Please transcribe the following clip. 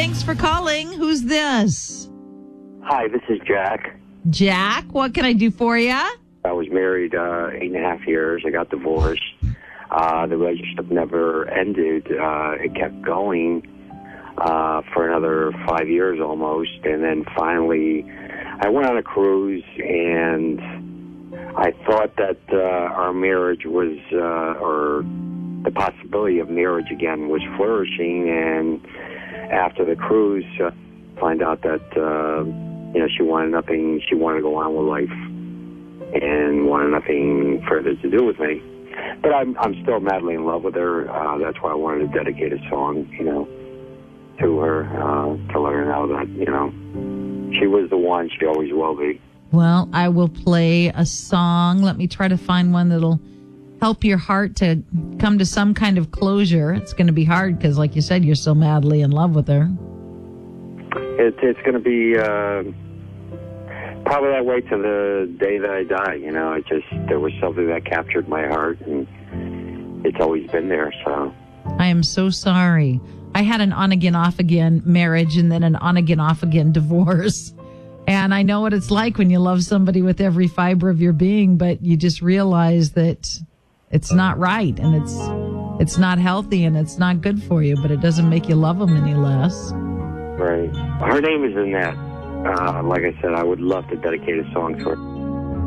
Thanks for calling. Who's this? Hi, this is Jack. Jack, what can I do for you? I was married 8.5 years. I got divorced. The relationship never ended. It kept going for another 5 years almost. And then finally, I went on a cruise, and I thought that our marriage was, or the possibility of marriage again was flourishing. And after the cruise, find out that, she wanted nothing. She wanted to go on with life and wanted nothing further to do with me. But I'm still madly in love with her. That's why I wanted to dedicate a song, to her, to let her know that, she was the one. She always will be. Well, I will play a song. Let me try to find one that'll help your heart to come to some kind of closure. It's going to be hard because, like you said, you're so madly in love with her. It's going to be probably that way to the day that I die. There was something that captured my heart, and it's always been there. So I am so sorry. I had an on-again, off-again marriage and then an on-again, off-again divorce. And I know what it's like when you love somebody with every fiber of your being, but you just realize that it's not right, and it's not healthy, and it's not good for you, but it doesn't make you love them any less. Right. Her name is Annette. Like I said, I would love to dedicate a song to her.